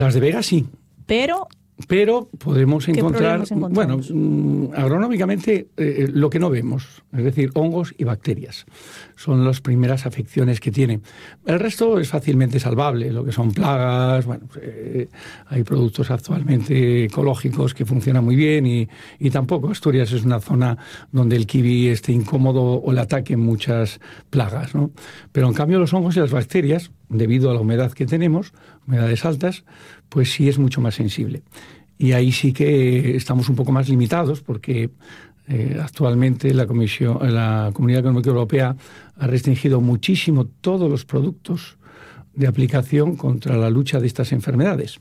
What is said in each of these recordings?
Las de Vega sí. Pero podemos encontrar, bueno, agronómicamente lo que no vemos, es decir, hongos y bacterias. Son las primeras afecciones que tiene. El resto es fácilmente salvable, lo que son plagas. Bueno, hay productos actualmente ecológicos que funcionan muy bien y tampoco Asturias es una zona donde el kiwi esté incómodo o le ataquen muchas plagas, ¿no? Pero en cambio los hongos y las bacterias, debido a la humedad que tenemos, humedades altas, pues sí es mucho más sensible. Y ahí sí que estamos un poco más limitados porque actualmente la Comunidad Económica Europea ha restringido muchísimo todos los productos de aplicación contra la lucha de estas enfermedades.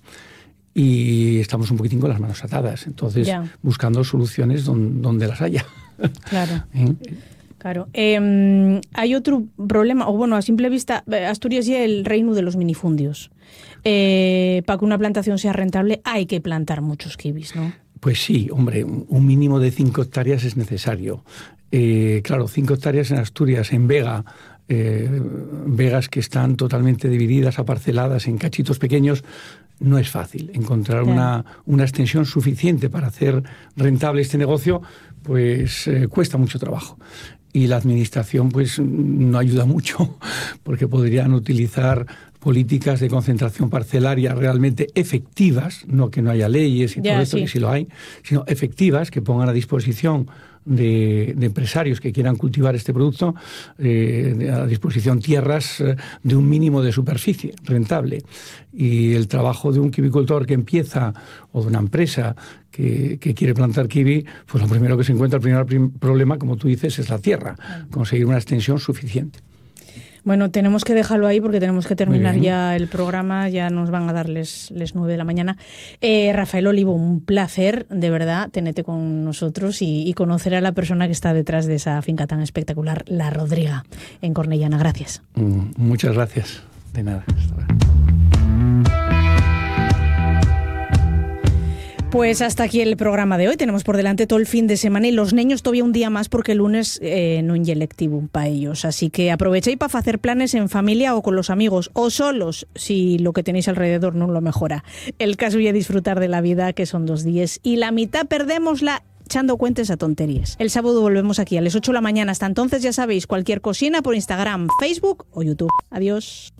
Y estamos un poquitín con las manos atadas, entonces buscando soluciones donde las haya. Claro. Claro. Hay otro problema, o bueno, a simple vista, Asturias y el reino de los minifundios. Para que una plantación sea rentable hay que plantar muchos kiwis, ¿no? Pues sí, hombre, un mínimo de 5 hectáreas es necesario. Claro, 5 hectáreas en Asturias, en Vega, vegas que están totalmente divididas, aparceladas en cachitos pequeños, no es fácil encontrar una extensión suficiente para hacer rentable este negocio, pues cuesta mucho trabajo. Y la administración pues no ayuda mucho, porque podrían utilizar políticas de concentración parcelaria realmente efectivas, no que no haya leyes y todo esto, que sí lo hay, sino efectivas, que pongan a disposición de empresarios que quieran cultivar este producto, a disposición tierras de un mínimo de superficie rentable. Y el trabajo de un kiwicultor que empieza, o de una empresa que quiere plantar kiwi, pues lo primero que se encuentra, el primer problema, como tú dices, es la tierra, conseguir una extensión suficiente. Bueno, tenemos que dejarlo ahí porque tenemos que terminar ya el programa, ya nos van a dar les 9 de la mañana. Rafael Olivo, un placer, de verdad, tenerte con nosotros y conocer a la persona que está detrás de esa finca tan espectacular, La Rodriga, en Cornellana. Gracias. Muchas gracias. De nada. Pues hasta aquí el programa de hoy. Tenemos por delante todo el fin de semana y los niños todavía un día más porque el lunes no hay lectivo para ellos. Así que aprovechéis para hacer planes en familia o con los amigos o solos si lo que tenéis alrededor no lo mejora. El caso es disfrutar de la vida, que son 2 días y la mitad perdémosla echando cuentas a tonterías. El sábado volvemos aquí a las 8 de la mañana. Hasta entonces ya sabéis, cualquier cocina por Instagram, Facebook o YouTube. Adiós.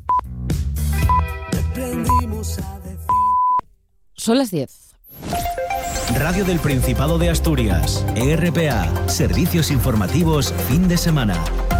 Son las 10. Radio del Principado de Asturias, RPA, servicios informativos, fin de semana.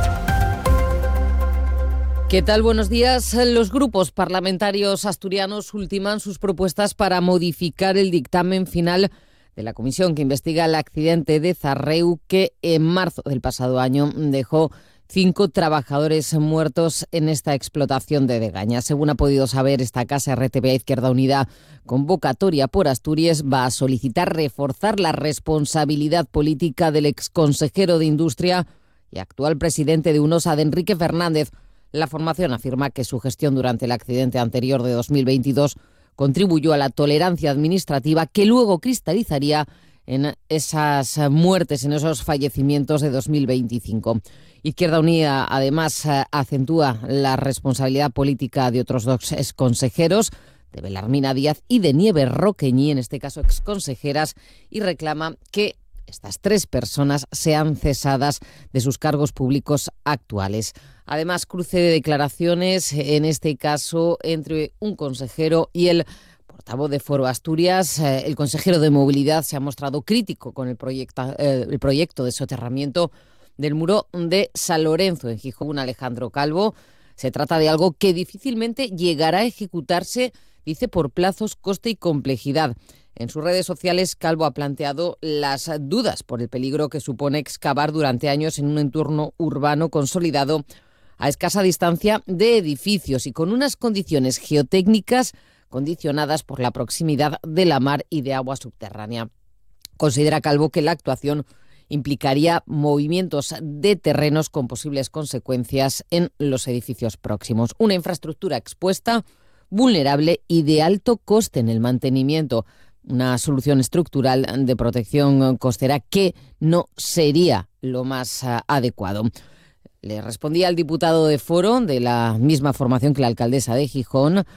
¿Qué tal? Buenos días. Los grupos parlamentarios asturianos ultiman sus propuestas para modificar el dictamen final de la comisión que investiga el accidente de Zarreu, que en marzo del pasado año dejó 5 trabajadores muertos en esta explotación de Degaña. Según ha podido saber esta casa, RTVA Izquierda Unida, convocatoria por Asturias, va a solicitar reforzar la responsabilidad política del exconsejero de Industria y actual presidente de UNOSA, de Enrique Fernández. La formación afirma que su gestión durante el accidente anterior de 2022 contribuyó a la tolerancia administrativa que luego cristalizaría en esas muertes, en esos fallecimientos de 2025. Izquierda Unida, además, acentúa la responsabilidad política de otros 2 exconsejeros, de Belarmina Díaz y de Nieves Roqueñi, en este caso exconsejeras, y reclama que estas 3 personas sean cesadas de sus cargos públicos actuales. Además, cruce de declaraciones, en este caso, entre un consejero y el portavoz de Foro Asturias. El consejero de Movilidad se ha mostrado crítico con el proyecto de soterramiento del muro de San Lorenzo en Gijón. Alejandro Calvo: se trata de algo que difícilmente llegará a ejecutarse, dice, por plazos, coste y complejidad. En sus redes sociales, Calvo ha planteado las dudas por el peligro que supone excavar durante años en un entorno urbano consolidado a escasa distancia de edificios y con unas condiciones geotécnicas condicionadas por la proximidad de la mar y de agua subterránea. Considera Calvo que la actuación implicaría movimientos de terrenos con posibles consecuencias en los edificios próximos. Una infraestructura expuesta, vulnerable y de alto coste en el mantenimiento. Una solución estructural de protección costera que no sería lo más adecuado. Le respondía el diputado de Foro, de la misma formación que la alcaldesa de Gijón,